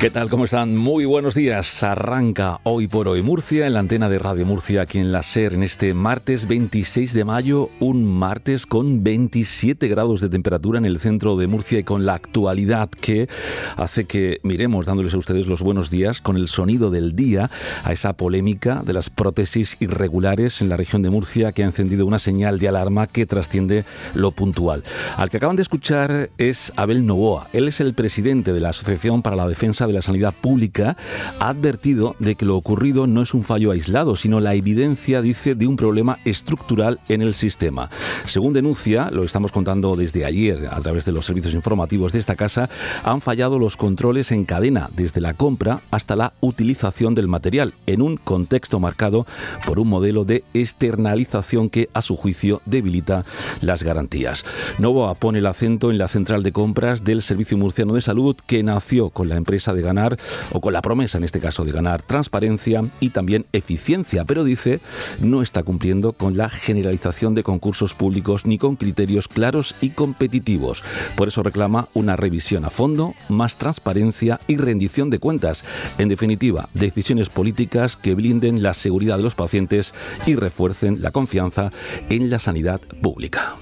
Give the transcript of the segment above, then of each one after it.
¿Qué tal? ¿Cómo están? Muy buenos días. Arranca Hoy por Hoy Murcia en la antena de Radio Murcia aquí en la SER en este martes 26 de mayo, un martes con 27 grados de temperatura en el centro de Murcia y con la actualidad que hace que miremos dándoles a ustedes los buenos días con el sonido del día a esa polémica de las prótesis irregulares en la región de Murcia que ha encendido una señal de alarma que trasciende lo puntual. Al que acaban de escuchar es Abel Novoa. Él es el presidente de la Asociación para la Defensa de la Sanidad Pública. Ha advertido de que lo ocurrido no es un fallo aislado, sino la evidencia, dice, de un problema estructural en el sistema. Según denuncia, lo estamos contando desde ayer a través de los servicios informativos de esta casa, han fallado los controles en cadena, desde la compra hasta la utilización del material, en un contexto marcado por un modelo de externalización que, a su juicio, debilita las garantías. Novoa pone el acento en la central de compras del Servicio Murciano de Salud, que nació con la empresa de ganar, o con la promesa en este caso de ganar transparencia y también eficiencia, pero dice no está cumpliendo con la generalización de concursos públicos ni con criterios claros y competitivos. Por eso reclama una revisión a fondo, más transparencia y rendición de cuentas. En definitiva, decisiones políticas que blinden la seguridad de los pacientes y refuercen la confianza en la sanidad pública.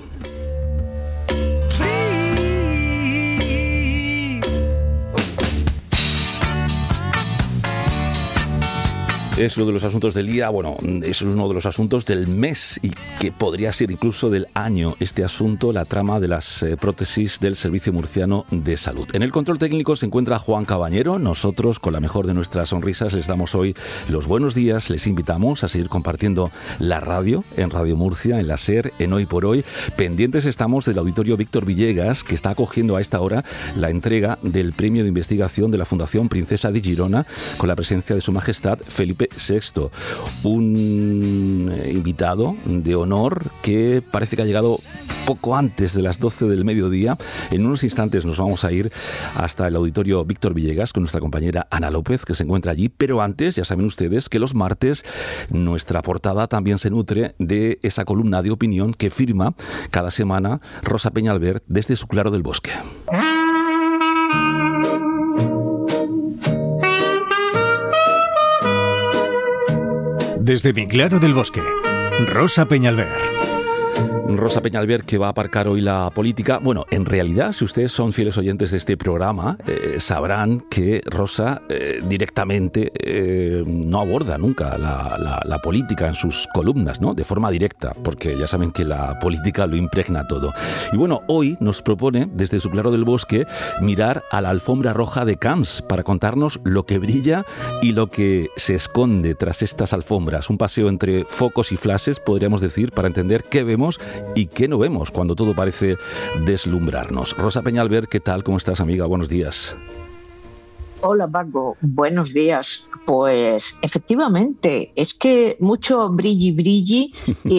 Es uno de los asuntos del día, bueno, es uno de los asuntos del mes y que podría ser incluso del año. Este asunto, la trama de las prótesis del Servicio Murciano de Salud. En el control técnico se encuentra Juan Cabañero. Nosotros, con la mejor de nuestras sonrisas, les damos hoy los buenos días. Les invitamos a seguir compartiendo la radio en Radio Murcia, en la SER, en Hoy por Hoy. Pendientes estamos del auditorio Víctor Villegas, que está acogiendo a esta hora la entrega del premio de investigación de la Fundación Princesa de Girona, con la presencia de Su Majestad Felipe VI, un invitado de honor que parece que ha llegado poco antes de las 12 del mediodía. En unos instantes nos vamos a ir hasta el auditorio Víctor Villegas con nuestra compañera Ana López, que se encuentra allí, pero antes ya saben ustedes que los martes nuestra portada también se nutre de esa columna de opinión que firma cada semana Rosa Peñalver desde su Claro del Bosque. Desde mi Claro del Bosque, Rosa Peñalver. Rosa Peñalver, que va a aparcar hoy la política. Bueno, en realidad, si ustedes son fieles oyentes de este programa, sabrán que Rosa directamente no aborda nunca la política en sus columnas, ¿no? De forma directa, porque ya saben que la política lo impregna todo. Y bueno, hoy nos propone, desde su Claro del Bosque, mirar a la alfombra roja de Camps para contarnos lo que brilla y lo que se esconde tras estas alfombras. Un paseo entre focos y flashes, podríamos decir, para entender qué vemos y qué no vemos cuando todo parece deslumbrarnos. Rosa Peñalver, ¿qué tal? ¿Cómo estás, amiga? Buenos días. Hola, Paco. Buenos días. Pues efectivamente, es que mucho brilli,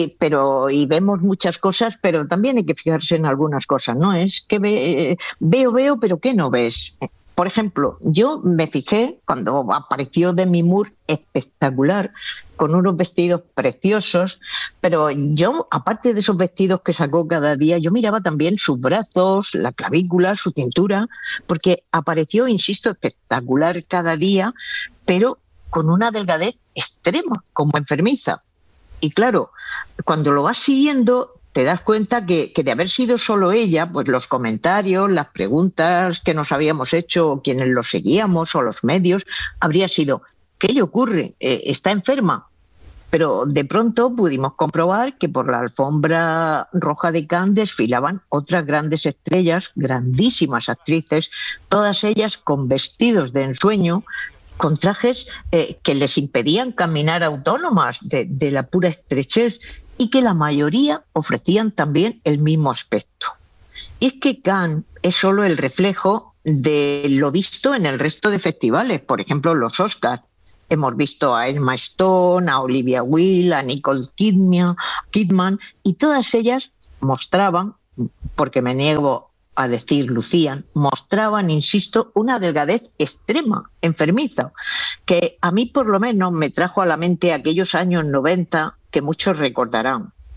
y vemos muchas cosas, pero también hay que fijarse en algunas cosas, ¿no? Es que veo, pero ¿qué no ves? Por ejemplo, yo me fijé cuando apareció Demi Moore, espectacular, con unos vestidos preciosos, pero yo, aparte de esos vestidos que sacó cada día, yo miraba también sus brazos, la clavícula, su cintura, porque apareció, insisto, espectacular cada día, pero con una delgadez extrema, como enfermiza. Y claro, cuando lo vas siguiendo, te das cuenta que de haber sido solo ella, pues los comentarios, las preguntas que nos habíamos hecho, quienes lo seguíamos o los medios, habría sido, ¿qué le ocurre? ¿Está enferma? Pero de pronto pudimos comprobar que por la alfombra roja de Cannes desfilaban otras grandes estrellas, grandísimas actrices, todas ellas con vestidos de ensueño, con trajes que les impedían caminar autónomas de la pura estrechez, y que la mayoría ofrecían también el mismo aspecto. Y es que Cannes es solo el reflejo de lo visto en el resto de festivales, por ejemplo los Oscars. Hemos visto a Emma Stone, a Olivia Wilde, a Nicole Kidman, y todas ellas mostraban, porque me niego a decir lucían, mostraban, insisto, una delgadez extrema, enfermiza, que a mí por lo menos me trajo a la mente aquellos años 90 que muchos recordarán.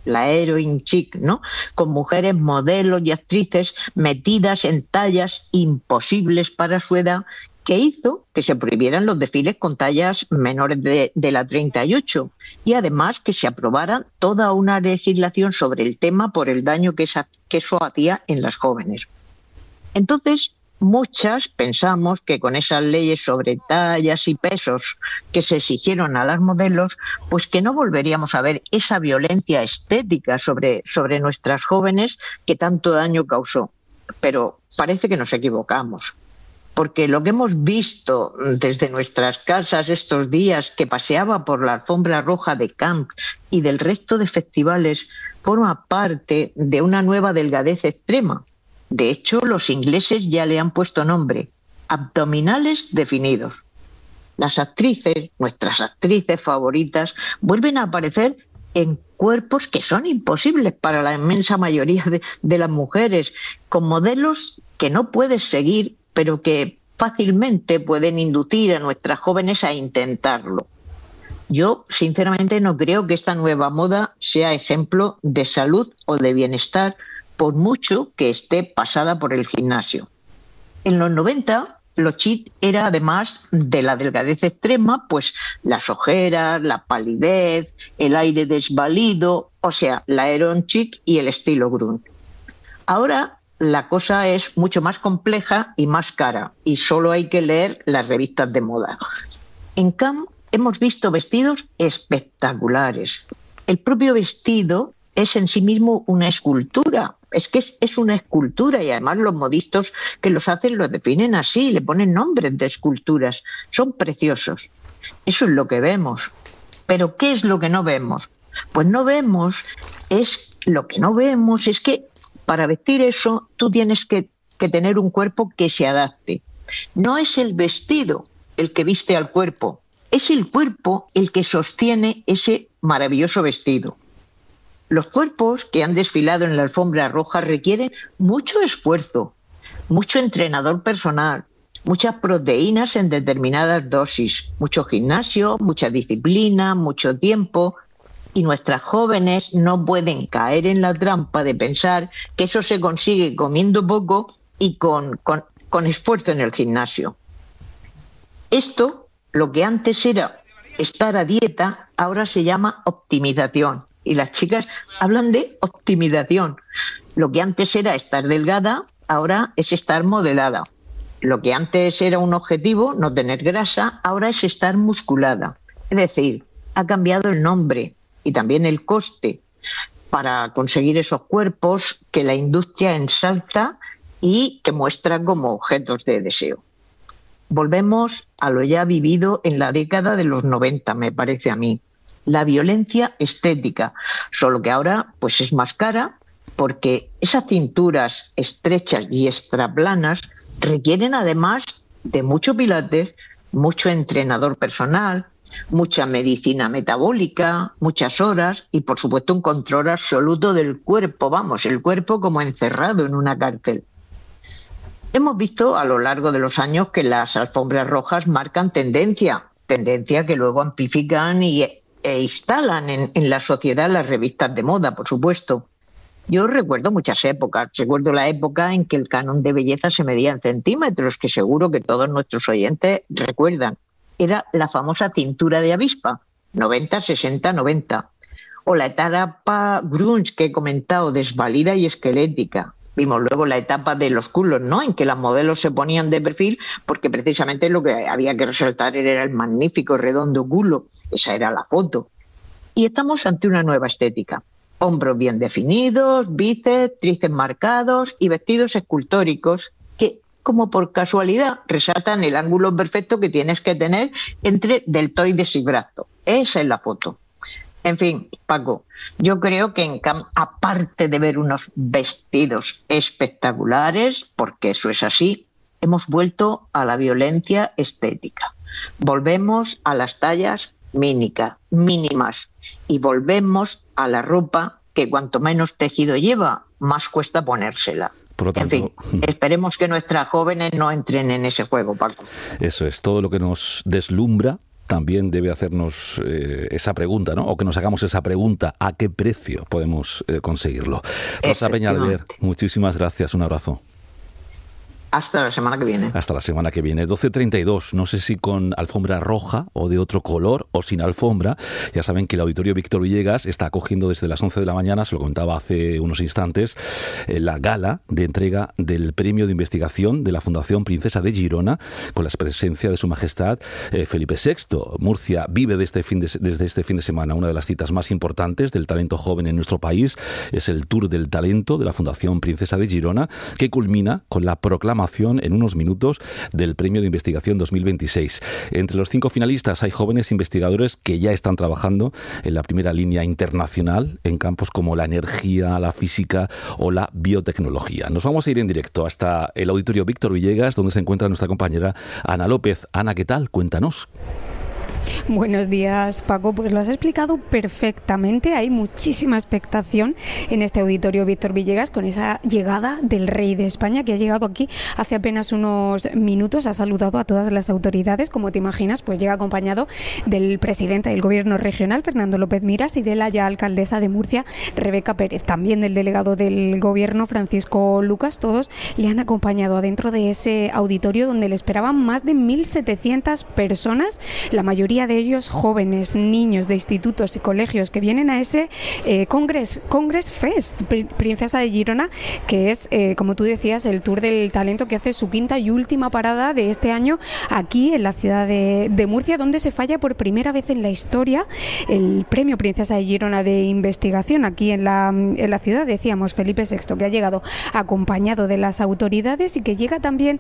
la heroin chic, ¿no? Con mujeres modelos y actrices metidas en tallas imposibles para su edad, que hizo que se prohibieran los desfiles con tallas menores de la 38 y además que se aprobara toda una legislación sobre el tema por el daño que eso hacía en las jóvenes. Entonces, muchas pensamos que con esas leyes sobre tallas y pesos que se exigieron a las modelos, pues que no volveríamos a ver esa violencia estética sobre nuestras jóvenes que tanto daño causó. Pero parece que nos equivocamos. Porque lo que hemos visto desde nuestras casas estos días, que paseaba por la alfombra roja de Cannes y del resto de festivales, forma parte de una nueva delgadez extrema. De hecho, los ingleses ya le han puesto nombre: abdominales definidos. Las actrices, nuestras actrices favoritas, vuelven a aparecer en cuerpos que son imposibles para la inmensa mayoría de las mujeres, con modelos que no puedes seguir, pero que fácilmente pueden inducir a nuestras jóvenes a intentarlo. Yo, sinceramente, no creo que esta nueva moda sea ejemplo de salud o de bienestar, por mucho que esté pasada por el gimnasio. En los 90, lo chic era, además de la delgadez extrema, pues las ojeras, la palidez, el aire desvalido, o sea, la heroin chic y el estilo grunge. Ahora la cosa es mucho más compleja y más cara, y solo hay que leer las revistas de moda. En Cannes hemos visto vestidos espectaculares. El propio vestido es en sí mismo una escultura. Es que es una escultura, y además los modistas que los hacen los definen así, le ponen nombres de esculturas. Son preciosos. Eso es lo que vemos. ¿Pero qué es lo que no vemos? Pues lo que no vemos es que para vestir eso tú tienes que tener un cuerpo que se adapte. No es el vestido el que viste al cuerpo, es el cuerpo el que sostiene ese maravilloso vestido. Los cuerpos que han desfilado en la alfombra roja requieren mucho esfuerzo, mucho entrenador personal, muchas proteínas en determinadas dosis, mucho gimnasio, mucha disciplina, mucho tiempo. Y nuestras jóvenes no pueden caer en la trampa de pensar que eso se consigue comiendo poco y con esfuerzo en el gimnasio. Esto, lo que antes era estar a dieta, ahora se llama optimización. Y las chicas hablan de optimización. Lo que antes era estar delgada, ahora es estar modelada. Lo que antes era un objetivo, no tener grasa, ahora es estar musculada. Es decir, ha cambiado el nombre y también el coste para conseguir esos cuerpos que la industria ensalza y que muestra como objetos de deseo. Volvemos a lo ya vivido en la década de los 90, me parece a mí. La violencia estética, solo que ahora pues es más cara, porque esas cinturas estrechas y extraplanas requieren, además de mucho pilates, mucho entrenador personal, mucha medicina metabólica, muchas horas y, por supuesto, un control absoluto del cuerpo, el cuerpo como encerrado en una cárcel. Hemos visto a lo largo de los años que las alfombras rojas marcan tendencia que luego amplifican e instalan en la sociedad las revistas de moda, por supuesto. Yo recuerdo muchas épocas. Recuerdo la época en que el canon de belleza se medía en centímetros, que seguro que todos nuestros oyentes recuerdan. Era la famosa cintura de avispa, 90, 60, 90. O la etapa grunge que he comentado, desvalida y esquelética. Vimos luego la etapa de los culos, ¿no?, en que las modelos se ponían de perfil porque precisamente lo que había que resaltar era el magnífico redondo culo. Esa era la foto. Y estamos ante una nueva estética. Hombros bien definidos, bíceps, tríceps marcados y vestidos escultóricos que, como por casualidad, resaltan el ángulo perfecto que tienes que tener entre deltoides y brazo. Esa es la foto. En fin, Paco, yo creo que en Cannes, aparte de ver unos vestidos espectaculares, porque eso es así, hemos vuelto a la violencia estética. Volvemos a las tallas mínimas y volvemos a la ropa que cuanto menos tejido lleva, más cuesta ponérsela. Por lo tanto, en fin, esperemos que nuestras jóvenes no entren en ese juego, Paco. Eso es, todo lo que nos deslumbra también debe hacernos esa pregunta, ¿no? O que nos hagamos esa pregunta, ¿a qué precio podemos conseguirlo? Rosa Peñalver, muchísimas gracias, un abrazo. Hasta la semana que viene. Hasta la semana que viene. 12:32. No sé si con alfombra roja o de otro color o sin alfombra. Ya saben que el Auditorio Víctor Villegas está acogiendo desde las 11 de la mañana, se lo comentaba hace unos instantes, la gala de entrega del Premio de Investigación de la Fundación Princesa de Girona, con la presencia de Su Majestad Felipe VI. Murcia vive desde este fin de semana una de las citas más importantes del talento joven en nuestro país. Es el Tour del Talento de la Fundación Princesa de Girona, que culmina con la proclamación en unos minutos del Premio de Investigación 2026. Entre los 5 finalistas hay jóvenes investigadores que ya están trabajando en la primera línea internacional en campos como la energía, la física o la biotecnología. Nos vamos a ir en directo hasta el Auditorio Víctor Villegas, donde se encuentra nuestra compañera Ana López. Ana, ¿qué tal? Cuéntanos. Buenos días, Paco. Pues lo has explicado perfectamente. Hay muchísima expectación en este Auditorio Víctor Villegas con esa llegada del Rey de España, que ha llegado aquí hace apenas unos minutos. Ha saludado a todas las autoridades. Como te imaginas, pues llega acompañado del presidente del Gobierno regional, Fernando López Miras, y de la ya alcaldesa de Murcia, Rebeca Pérez. También del delegado del Gobierno, Francisco Lucas. Todos le han acompañado adentro de ese auditorio donde le esperaban más de 1.700 personas, la mayoría de ellos jóvenes, niños de institutos y colegios que vienen a ese Congress Fest Princesa de Girona, que es, como tú decías, el Tour del Talento, que hace su quinta y última parada de este año aquí en la ciudad de Murcia, donde se falla por primera vez en la historia el Premio Princesa de Girona de Investigación aquí en la ciudad. Decíamos, Felipe VI, que ha llegado acompañado de las autoridades y que llega también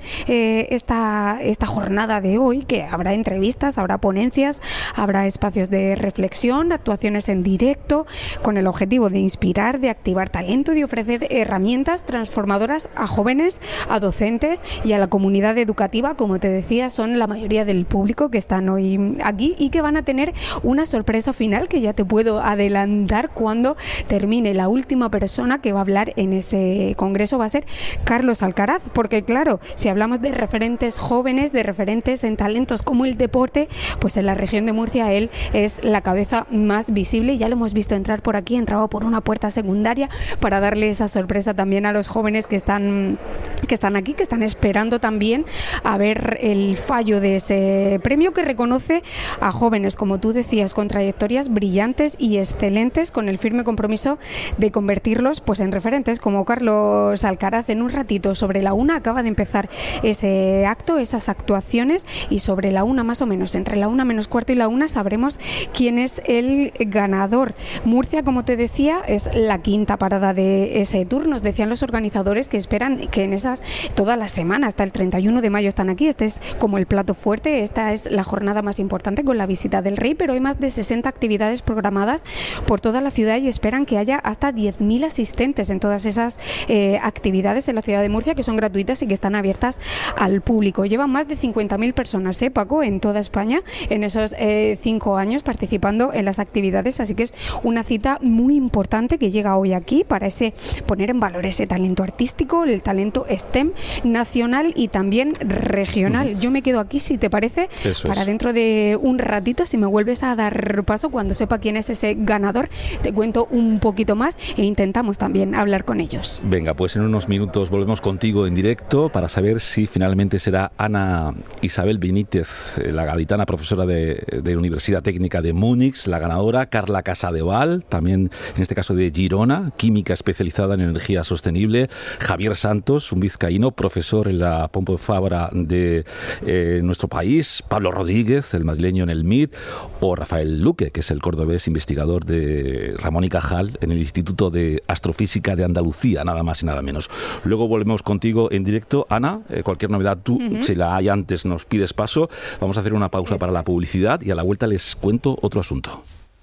esta jornada de hoy, que habrá entrevistas, habrá ponencias, habrá espacios de reflexión, actuaciones en directo, con el objetivo de inspirar, de activar talento, de ofrecer herramientas transformadoras a jóvenes, a docentes y a la comunidad educativa. Como te decía, son la mayoría del público que están hoy aquí y que van a tener una sorpresa final que ya te puedo adelantar cuando termine. La última persona que va a hablar en ese congreso va a ser Carlos Alcaraz, porque claro, si hablamos de referentes jóvenes, de referentes en talentos como el deporte, pues en la región de Murcia él es la cabeza más visible. Ya lo hemos visto entrar por aquí, entraba por una puerta secundaria para darle esa sorpresa también a los jóvenes que están aquí, que están esperando también a ver el fallo de ese premio, que reconoce a jóvenes, como tú decías, con trayectorias brillantes y excelentes, con el firme compromiso de convertirlos pues en referentes, como Carlos Alcaraz. En un ratito, sobre la 1, acaba de empezar ese acto, esas actuaciones, y sobre la 1 más o menos, entre la 1 menos cuarto y la 1, sabremos quién es el ganador. Murcia, como te decía, es la quinta parada de ese tour. Nos decían los organizadores que esperan que en esas, toda la semana, hasta el 31 de mayo están aquí. Este es como el plato fuerte, esta es la jornada más importante con la visita del Rey, pero hay más de 60 actividades programadas por toda la ciudad y esperan que haya hasta 10.000 asistentes en todas esas actividades en la ciudad de Murcia, que son gratuitas y que están abiertas al público. Llevan más de 50.000 personas, Paco, en toda España, en esos 5 años participando en las actividades, así que es una cita muy importante que llega hoy aquí para poner en valor ese talento artístico, el talento STEM nacional y también regional. Yo me quedo aquí, si te parece, para dentro de un ratito, si me vuelves a dar paso, cuando sepa quién es ese ganador, te cuento un poquito más e intentamos también hablar con ellos. Venga, pues en unos minutos volvemos contigo en directo para saber si finalmente será Ana Isabel Benítez, la gaditana profesora de Universidad Técnica de Múnich, la ganadora, Carla Casadeval, también en este caso de Girona, química especializada en energía sostenible, Javier Santos, un vizcaíno, profesor en la Pompeu Fabra de nuestro país, Pablo Rodríguez, el madrileño en el MIT, o Rafael Luque, que es el cordobés investigador de Ramón y Cajal en el Instituto de Astrofísica de Andalucía, nada más y nada menos. Luego volvemos contigo en directo. Ana, cualquier novedad tú, si la hay antes, nos pides paso. Vamos a hacer una pausa para la publicidad y a la vuelta les cuento otro asunto.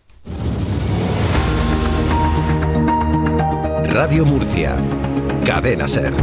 Radio Murcia, Cadena SER.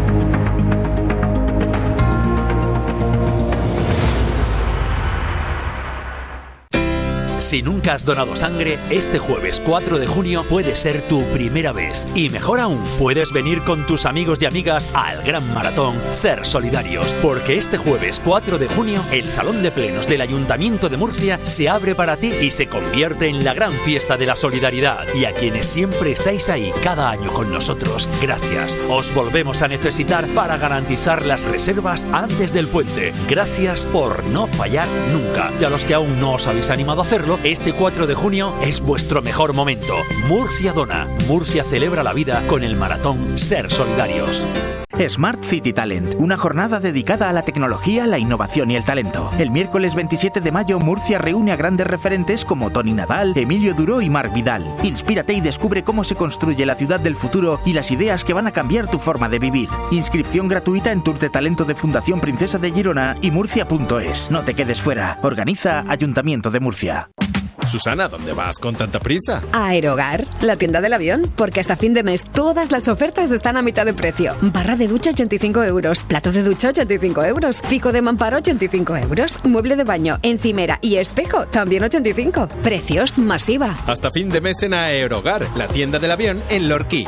Si nunca has donado sangre, este jueves 4 de junio puede ser tu primera vez. Y mejor aún, puedes venir con tus amigos y amigas al gran maratón Ser Solidarios. Porque este jueves 4 de junio, el Salón de Plenos del Ayuntamiento de Murcia se abre para ti y se convierte en la gran fiesta de la solidaridad. Y a quienes siempre estáis ahí cada año con nosotros, gracias. Os volvemos a necesitar para garantizar las reservas antes del puente. Gracias por no fallar nunca. Y a los que aún no os habéis animado a hacerlo, este 4 de junio es vuestro mejor momento. Murcia dona. Murcia celebra la vida con el maratón Ser Solidarios. Smart City Talent, una jornada dedicada a la tecnología, la innovación y el talento. El miércoles 27 de mayo, Murcia reúne a grandes referentes como Toni Nadal, Emilio Duró y Marc Vidal. Inspírate y descubre cómo se construye la ciudad del futuro y las ideas que van a cambiar tu forma de vivir. Inscripción gratuita en Tour de Talento de Fundación Princesa de Girona y murcia.es. No te quedes fuera. Organiza Ayuntamiento de Murcia. Susana, ¿dónde vas con tanta prisa? A Aerogar, la tienda del avión, porque hasta fin de mes todas las ofertas están a mitad de precio. Barra de ducha 85 euros, plato de ducha 85 euros, fico de mamparo 85 euros, mueble de baño, encimera y espejo también 85. Precios masiva. Hasta fin de mes en Aerogar, la tienda del avión en Lorquí.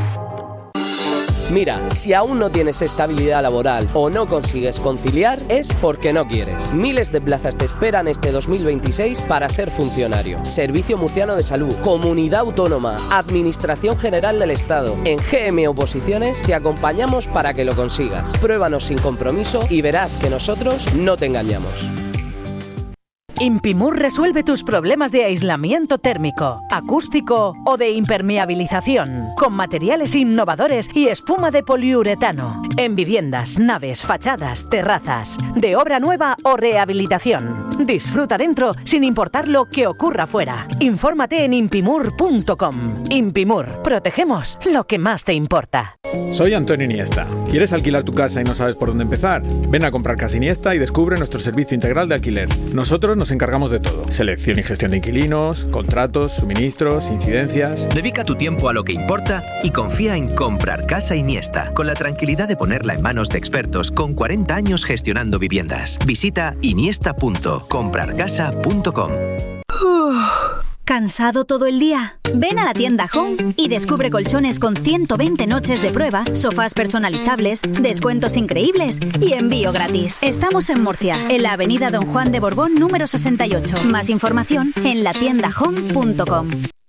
Mira, si aún no tienes estabilidad laboral o no consigues conciliar, es porque no quieres. Miles de plazas te esperan este 2026 para ser funcionario. Servicio Murciano de Salud, Comunidad Autónoma, Administración General del Estado. En GM Oposiciones te acompañamos para que lo consigas. Pruébanos sin compromiso y verás que nosotros no te engañamos. Impimur resuelve tus problemas de aislamiento térmico, acústico o de impermeabilización, con materiales innovadores y espuma de poliuretano, en viviendas, naves, fachadas, terrazas, de obra nueva o rehabilitación. Disfruta dentro sin importar lo que ocurra fuera. Infórmate en impimur.com. Impimur, protegemos lo que más te importa. Soy Antonio Iniesta. ¿Quieres alquilar tu casa y no sabes por dónde empezar? Ven a comprar Casa Iniesta y descubre nuestro servicio integral de alquiler. Nosotros nos encargamos de todo. Selección y gestión de inquilinos, contratos, suministros, incidencias. Dedica tu tiempo a lo que importa y confía en Comprar Casa Iniesta, con la tranquilidad de ponerla en manos de expertos con 40 años gestionando viviendas. Visita iniesta.comprarcasa.com. ¿Cansado todo el día? Ven a la tienda Home y descubre colchones con 120 noches de prueba, sofás personalizables, descuentos increíbles y envío gratis. Estamos en Murcia, en la avenida Don Juan de Borbón número 68. Más información en latiendahome.com.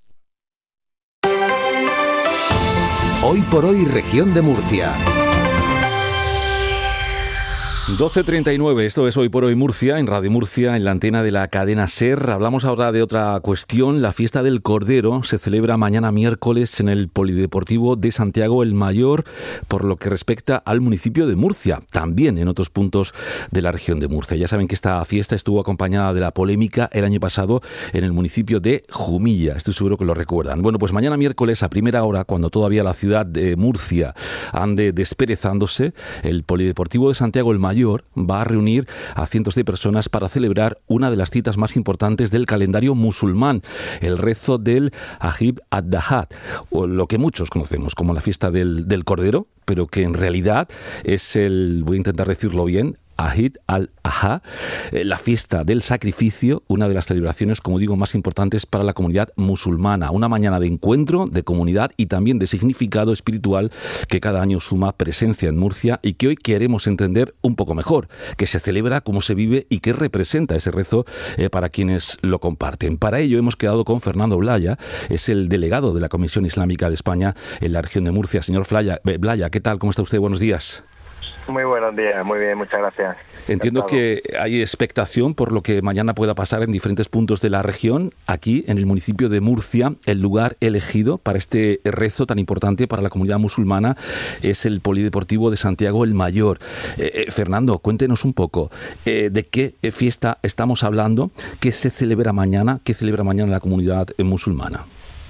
Hoy por hoy, región de Murcia. 12:39, esto es Hoy por Hoy Murcia, en Radio Murcia, en la antena de la cadena SER. Hablamos ahora de otra cuestión. La fiesta del Cordero se celebra mañana miércoles en el Polideportivo de Santiago el Mayor, por lo que respecta al municipio de Murcia, también en otros puntos de la región de Murcia. Ya saben que esta fiesta estuvo acompañada de la polémica el año pasado en el municipio de Jumilla. Estoy seguro que lo recuerdan. Bueno, pues mañana miércoles a primera hora, cuando todavía la ciudad de Murcia ande desperezándose, el Polideportivo de Santiago el Mayor va a reunir a cientos de personas para celebrar una de las citas más importantes del calendario musulmán, el rezo del Eid al-Adha, o lo que muchos conocemos como la fiesta del Cordero, pero que en realidad es voy a intentar decirlo bien, Eid al-Adha, la fiesta del sacrificio, una de las celebraciones, como digo, más importantes para la comunidad musulmana. Una mañana de encuentro, de comunidad y también de significado espiritual que cada año suma presencia en Murcia y que hoy queremos entender un poco mejor, que se celebra, cómo se vive y qué representa ese rezo para quienes lo comparten. Para ello hemos quedado con Fernando Blaya, es el delegado de la Comisión Islámica de España en la región de Murcia. Señor Blaya, ¿qué tal? ¿Cómo está usted? Buenos días. Muy buenos días, muy bien, muchas gracias. Entiendo que hay expectación por lo que mañana pueda pasar en diferentes puntos de la región. Aquí, en el municipio de Murcia, el lugar elegido para este rezo tan importante para la comunidad musulmana es el Polideportivo de Santiago el Mayor. Fernando, cuéntenos un poco de qué fiesta estamos hablando, qué se celebra mañana, qué celebra mañana la comunidad musulmana.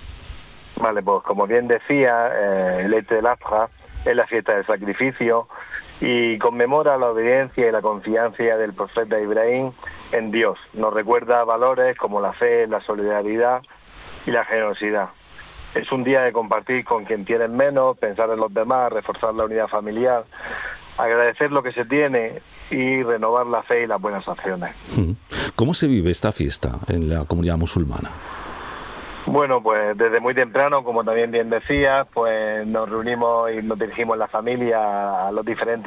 Vale, pues como bien decía, el Eid al-Adha es la fiesta del sacrificio y conmemora la obediencia y la confianza del profeta Ibrahim en Dios. Nos recuerda valores como la fe, la solidaridad y la generosidad. Es un día de compartir con quien tiene menos, pensar en los demás, reforzar la unidad familiar. agradecer lo que se tiene y renovar la fe y las buenas acciones. ¿Cómo se vive esta fiesta en la comunidad musulmana? Bueno, pues desde muy temprano, como también bien decías, pues nos reunimos y nos dirigimos la familia a los diferentes